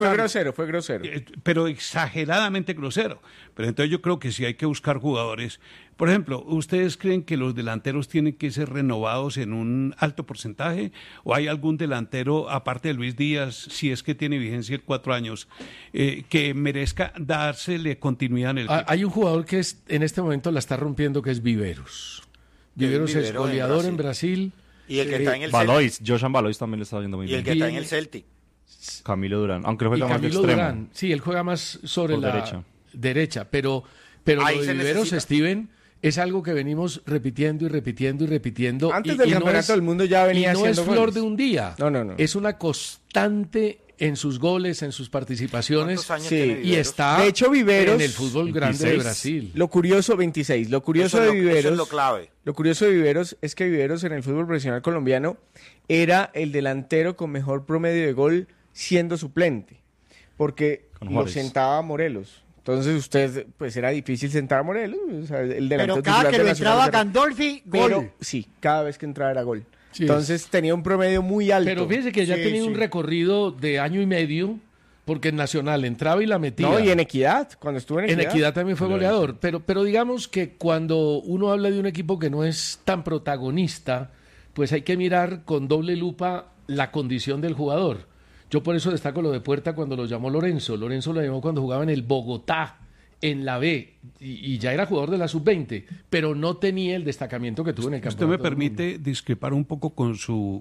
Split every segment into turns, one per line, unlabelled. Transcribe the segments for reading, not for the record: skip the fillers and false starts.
Fue grosero.
Pero exageradamente grosero. Pero entonces yo creo que sí hay que buscar jugadores. Por ejemplo, ¿ustedes creen que los delanteros tienen que ser renovados en un alto porcentaje? ¿O hay algún delantero, aparte de Luis Díaz, si es que tiene vigencia de 4 años, que merezca dársele continuidad en el equipo?
Hay un jugador que en este momento la está rompiendo, que es Viveros. Viveros es goleador en Brasil.
Y el que está en el
Celtic. Joshan Valois también le está yendo muy bien.
Y el que está en el Celtic.
Camilo Durán, aunque juega más de
Camilo
extremo.
Durán, sí, él juega más sobre
por
la derecha, pero lo de Viveros, Steven, es algo que venimos repitiendo.
Antes del campeonato del mundo ya venía haciendo goles.
No es flor de un día.
No.
Es una constante en sus goles, en sus participaciones. Y está
de hecho, Viveros,
en el fútbol
26.
grande de Brasil.
Lo curioso, 26. Lo curioso de Viveros.
Eso es lo clave.
Lo curioso de Viveros es que Viveros en el fútbol profesional colombiano era el delantero con mejor promedio de gol siendo suplente. Porque lo sentaba a Morelos. Entonces usted, pues era difícil sentar a Morelos. O sea, el delantero
pero cada que lo entraba Gandolfi, gol.
Pero sí, cada vez que entraba era gol. Sí, entonces tenía un promedio muy alto.
Pero fíjese que ya tenía un recorrido de año y medio, porque en Nacional entraba y la metía.
No, y en Equidad, cuando estuvo en Equidad.
En Equidad también fue goleador. Pero digamos que cuando uno habla de un equipo que no es tan protagonista, pues hay que mirar con doble lupa la condición del jugador. Yo por eso destaco lo de Puerta cuando lo llamó Lorenzo. Lorenzo lo llamó cuando jugaba en el Bogotá, en la B, y ya era jugador de la sub-20, pero no tenía el destacamiento que tuvo en el campeonato.
Usted me permite discrepar un poco con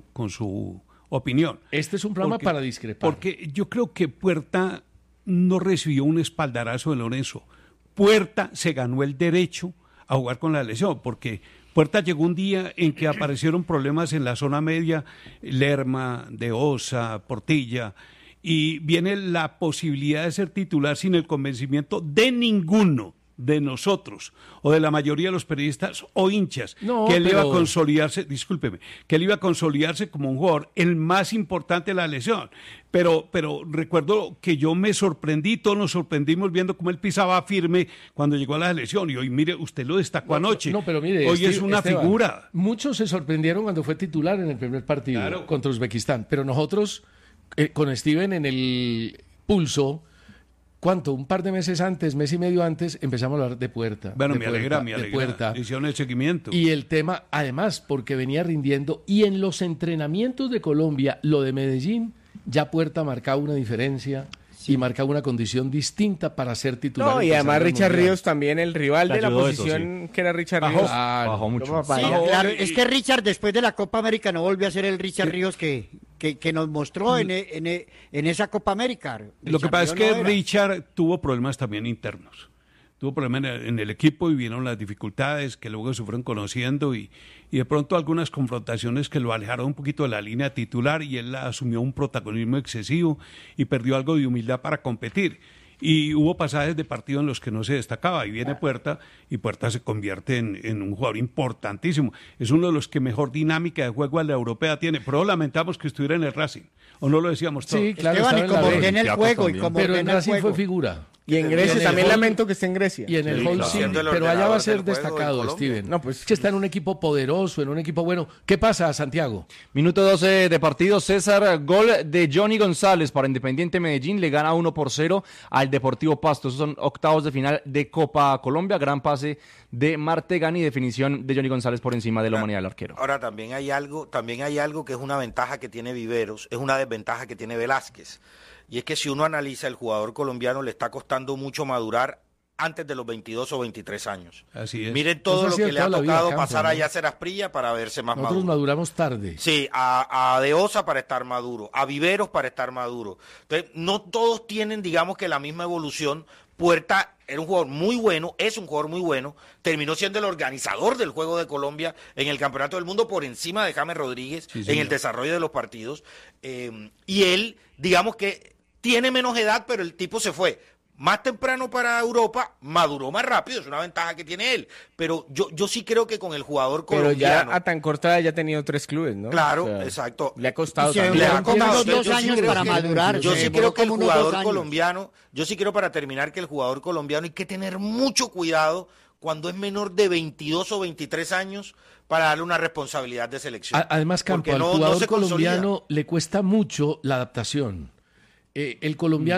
su opinión.
Este es un programa para discrepar.
Porque yo creo que Puerta no recibió un espaldarazo de Lorenzo. Puerta se ganó el derecho a jugar con la lesión, porque Puerta llegó un día en que aparecieron problemas en la zona media, Lerma, De Osa, Portilla, y viene la posibilidad de ser titular sin el convencimiento de ninguno de nosotros o de la mayoría de los periodistas o hinchas, que él iba a consolidarse, que él iba a consolidarse como un jugador el más importante de la lesión. Pero recuerdo que yo me sorprendí, todos nos sorprendimos viendo cómo él pisaba firme cuando llegó a la selección. Y hoy, mire, usted lo destacó anoche.
Pero mire,
hoy es una figura.
Muchos se sorprendieron cuando fue titular en el primer partido contra Uzbekistán. Pero nosotros, con Steven en el pulso, ¿cuánto? Un par de meses antes, mes y medio antes, empezamos a hablar de Puerta.
Bueno, me alegra.
Puerta.
Hicieron el seguimiento.
Y el tema, además, porque venía rindiendo. Y en los entrenamientos de Colombia, lo de Medellín, ya Puerta marcaba una diferencia y marcaba una condición distinta para ser titular.
No, y además Richard Ríos también, el rival de la posición que era Richard Ríos.
Bajó mucho.
Claro, es que Richard después de la Copa América no volvió a ser el Richard Ríos que nos mostró en esa Copa América.
Lo que pasa es que Richard tuvo problemas también internos. Tuvo problemas en el equipo y vieron las dificultades que luego se fueron conociendo y de pronto algunas confrontaciones que lo alejaron un poquito de la línea titular y él asumió un protagonismo excesivo y perdió algo de humildad para competir. Y hubo pasajes de partido en los que no se destacaba y viene Puerta y Puerta se convierte en un jugador importantísimo. Es uno de los que mejor dinámica de juego a la europea tiene, pero lamentamos que estuviera en el Racing, ¿o no lo decíamos todos?
Sí, claro,
Esteban, y como ordena el juego
pero en Racing fue figura.
Y en Grecia también lamento que esté en Grecia.
Y en el Hall sí, pero allá va a ser destacado, Steven. No, pues que está en un equipo poderoso, en un equipo bueno. ¿Qué pasa, Santiago?
Minuto 12 de partido, César, gol de Johnny González para Independiente Medellín, le gana 1-0 al Deportivo Pasto. Esos son octavos de final de Copa Colombia, gran pase de Martegani y definición de Johnny González por encima de la humanidad del arquero.
Ahora también hay algo que es una ventaja que tiene Viveros, es una desventaja que tiene Velázquez. Y es que si uno analiza, el jugador colombiano le está costando mucho madurar antes de los 22 o 23 años.
Así es.
Miren todo lo que le ha tocado pasar allá a Cerasprilla para verse más maduro.
Nosotros maduramos tarde.
Sí, a De Osa para estar maduro, a Viveros para estar maduro. Entonces, no todos tienen, digamos, que la misma evolución. Puerta era un jugador muy bueno, es un jugador muy bueno, terminó siendo el organizador del juego de Colombia en el Campeonato del Mundo por encima de James Rodríguez en el desarrollo de los partidos. Y él, digamos que tiene menos edad, pero el tipo se fue más temprano para Europa, maduró más rápido, es una ventaja que tiene él. Pero yo sí creo que con el jugador colombiano...
Pero ya a tan corta edad ya ha tenido 3 clubes, ¿no?
Claro, exacto.
Le ha costado
también. Le ha costado 2 años para madurar.
Yo sí creo que el jugador colombiano, yo sí creo para terminar que el jugador colombiano hay que tener mucho cuidado cuando es menor de 22 o 23 años para darle una responsabilidad de selección.
Además, Campo, al jugador colombiano le cuesta mucho la adaptación. El colombiano